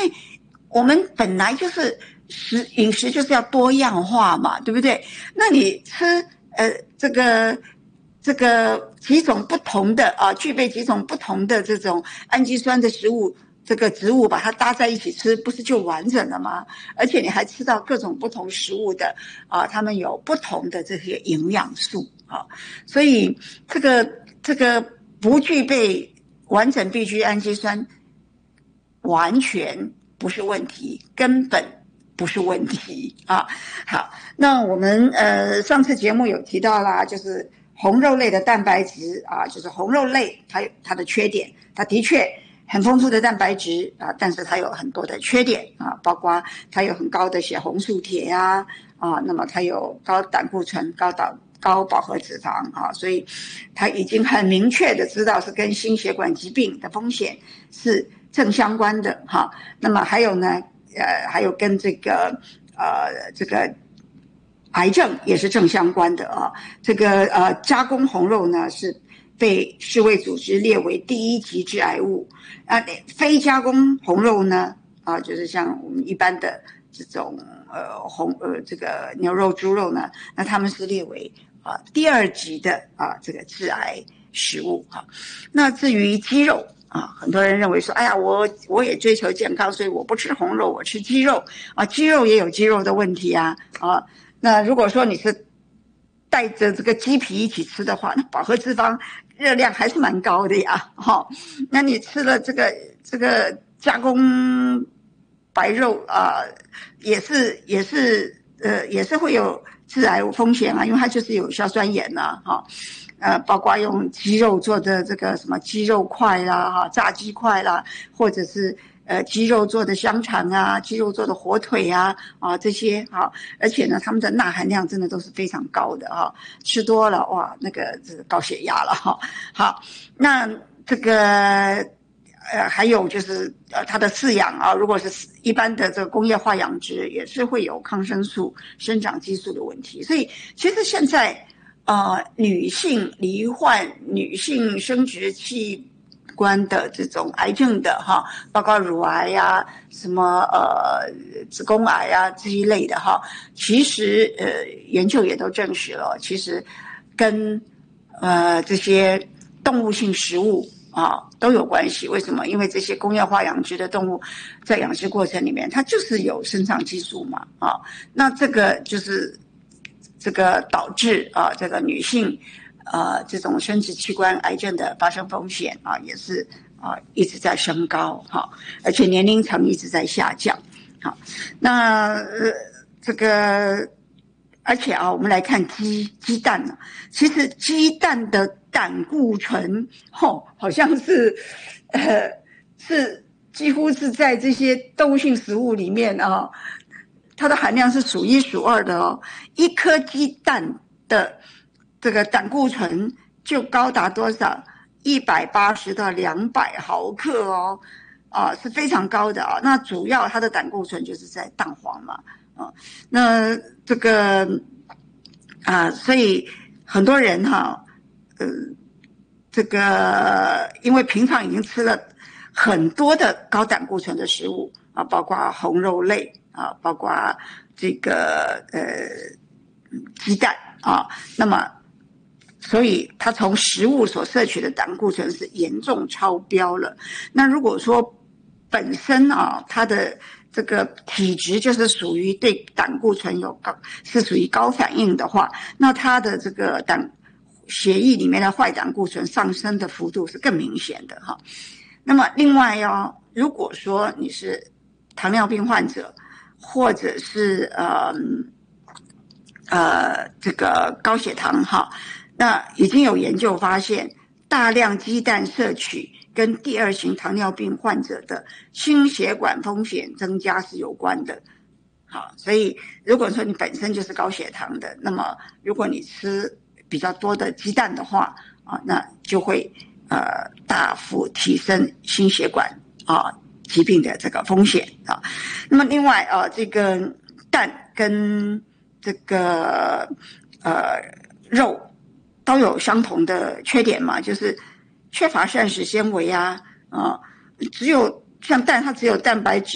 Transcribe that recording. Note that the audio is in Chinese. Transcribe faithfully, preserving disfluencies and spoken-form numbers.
为我们本来就是食饮食就是要多样化嘛，对不对？那你吃呃这个这个几种不同的啊，具备几种不同的这种氨基酸的食物，这个植物把它搭在一起吃，不是就完整了吗？而且你还吃到各种不同食物的啊，它们有不同的这些营养素啊，所以这个这个不具备完整必需氨基酸，完全不是问题，根本不是问题啊。好，那我们呃上次节目有提到啦，就是红肉类的蛋白质啊，就是红肉类它有它的缺点，它的确很丰富的蛋白质啊，但是它有很多的缺点啊，包括它有很高的血红素铁啊啊，那么它有高胆固醇、高胆高饱和脂肪啊，所以它已经很明确的知道是跟心血管疾病的风险是正相关的哈。那么还有呢，呃，还有跟这个呃这个癌症也是正相关的啊。这个呃加工红肉呢是被世卫组织列为第一级致癌物啊，非加工红肉呢啊，就是像我们一般的这种呃红呃这个牛肉、猪肉呢，那他们是列为啊第二级的啊这个致癌食物哈。那至于鸡肉啊，很多人认为说，哎呀，我我也追求健康，所以我不吃红肉，我吃鸡肉啊，鸡肉也有鸡肉的问题啊啊。那如果说你是带着这个鸡皮一起吃的话，那饱和脂肪热量还是蛮高的呀，哈、哦。那你吃了这个这个加工白肉啊、呃，也是也是呃也是会有致癌风险啊，因为它就是有硝酸盐呐、啊，哈、哦。呃，包括用鸡肉做的这个什么鸡肉块啦，哈，炸鸡块啦，或者是呃鸡肉做的香肠啊，鸡肉做的火腿啊，啊这些啊，而且呢，他们的钠含量真的都是非常高的哈，吃多了哇，那个这个高血压了哈。好，那这个呃还有就是呃它的饲养啊，如果是一般的这个工业化养殖，也是会有抗生素、生长激素的问题，所以其实现在。呃，女性罹患女性生殖器官的这种癌症的哈，包括乳癌呀、啊、什么呃子宫癌啊这一类的哈，其实呃研究也都证实了，其实跟呃这些动物性食物啊都有关系。为什么？因为这些工业化养殖的动物在养殖过程里面，它就是有生长激素嘛啊，那这个就是。这个导致啊，这个女性呃这种生殖器官癌症的发生风险啊，也是啊一直在升高哈，而且年龄层一直在下降。好，那呃这个而且啊，我们来看鸡鸡蛋呢、啊，其实鸡蛋的胆固醇吼、哦，好像是呃是几乎是在这些动物性食物里面啊。它的含量是数一数二的哦，一颗鸡蛋的这个胆固醇就高达多少？一百八十到两百毫克哦，啊，是非常高的啊。那主要它的胆固醇就是在蛋黄嘛，啊，那这个啊，所以很多人哈，呃，这个因为平常已经吃了很多的高胆固醇的食物啊，包括红肉类。啊，包括这个呃鸡蛋啊，那么所以它从食物所摄取的胆固醇是严重超标了。那如果说本身啊，它的这个体质就是属于对胆固醇有高是属于高反应的话，那它的这个胆血液里面的坏胆固醇上升的幅度是更明显的哈。那么另外哦，如果说你是糖尿病患者，或者是呃呃这个高血糖哈，那已经有研究发现，大量鸡蛋摄取跟第二型糖尿病患者的心血管风险增加是有关的。好，所以如果说你本身就是高血糖的，那么如果你吃比较多的鸡蛋的话啊，那就会呃大幅提升心血管啊。疾病的这个风险啊，那么另外啊，这个蛋跟这个呃肉都有相同的缺点嘛，就是缺乏膳食纤维啊啊，只有像蛋它只有蛋白质。